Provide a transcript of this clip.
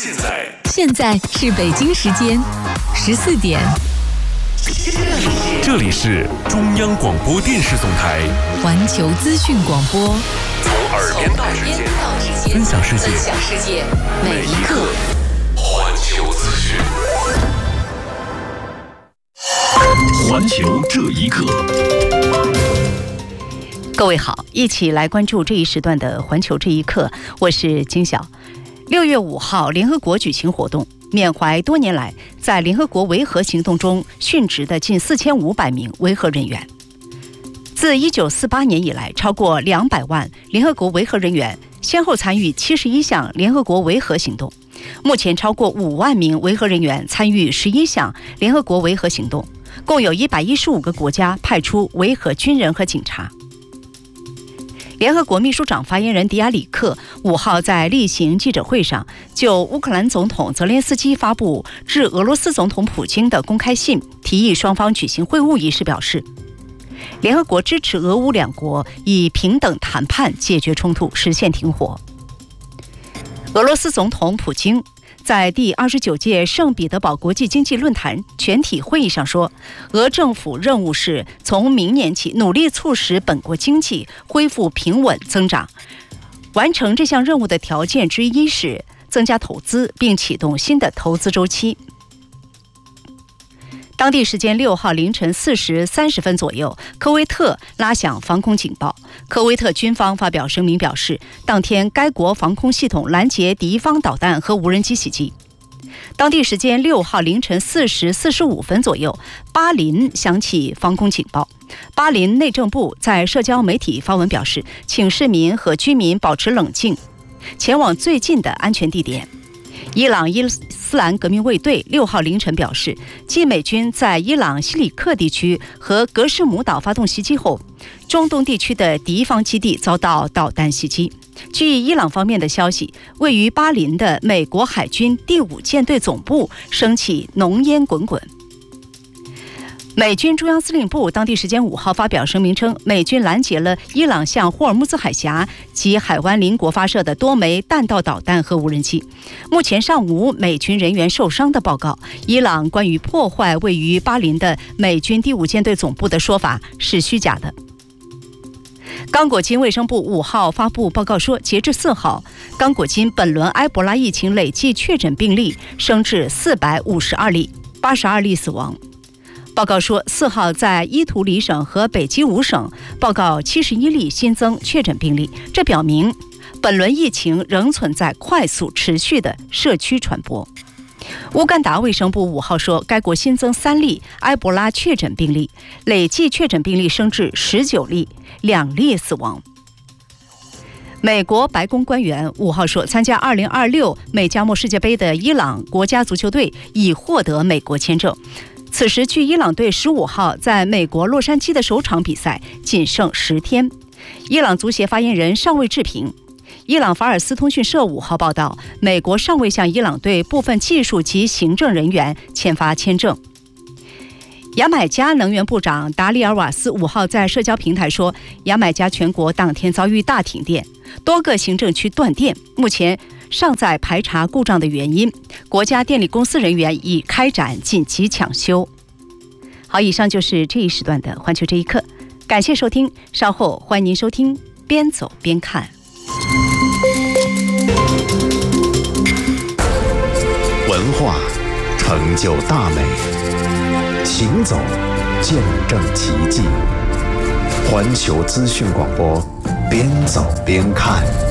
现在是北京时间14点。 这里是中央广播电视总台环球资讯广播， 从耳边到指尖，分享世界，每一刻环球资讯。环球这一刻。 各位好，一起来关注这一时段的环球这一刻，我是金晓。6月5号，联合国举行活动，缅怀多年来在联合国维和行动中殉职的近4500名维和人员。自1948年以来，超过200万联合国维和人员先后参与71项联合国维和行动，目前超过5万名维和人员参与11项联合国维和行动，共有115个国家派出维和军人和警察。联合国秘书长发言人迪亚里克5号在例行记者会上就乌克兰总统泽连斯基发布致俄罗斯总统普京的公开信，提议双方举行会晤一事表示，联合国支持俄乌两国以平等谈判解决冲突，实现停火。俄罗斯总统普京在第29届圣彼得堡国际经济论坛全体会议上说，俄政府任务是从明年起努力促使本国经济恢复平稳增长。完成这项任务的条件之一是增加投资，并启动新的投资周期。当地时间6号凌晨4时30分左右，科威特拉响防空警报。科威特军方发表声明表示，当天该国防空系统拦截敌方导弹和无人机袭击。当地时间6号凌晨4时45分左右，巴林响起防空警报。巴林内政部在社交媒体发文表示，请市民和居民保持冷静，前往最近的安全地点。伊朗伊斯兰革命卫队6号凌晨表示，继美军在伊朗西里克地区和格什姆岛发动袭击后，中东地区的敌方基地遭到导弹袭击。据伊朗方面的消息，位于巴林的美国海军第5舰队总部升起浓烟滚滚。美军中央司令部当地时间5号发表声明称，美军拦截了伊朗向霍尔木兹海峡及海湾邻国发射的多枚弹道导弹和无人机。目前尚无美军人员受伤的报告。伊朗关于破坏位于巴林的美军第5舰队总部的说法是虚假的。刚果金卫生部5号发布报告说，截至4号，刚果金本轮埃博拉疫情累计确诊病例升至452例，82例死亡。报告说，4号在伊图里省和北基伍省报告71例新增确诊病例，这表明本轮疫情仍存在快速持续的社区传播。乌干达卫生部5号说，该国新增3例埃博拉确诊病例，累计确诊病例升至19例，2例死亡。美国白宫官员5号说，参加2026美加墨世界杯的伊朗国家足球队已获得美国签证。此时距伊朗队15号在美国洛杉矶的首场比赛仅剩10天。伊朗足协发言人尚未置评。伊朗法尔斯通讯社5号报道，美国尚未向伊朗队部分技术及行政人员签发签证。牙买加能源部长达里尔瓦斯5号在社交平台说，牙买加全国当天遭遇大停电，多个行政区断电，目前尚在排查故障的原因，国家电力公司人员已开展紧急抢修。好，以上就是这一时段的环球这一刻，感谢收听，稍后欢迎您收听边走边看。 文化成就大美，行走见证奇迹。环球资讯广播，边走边看。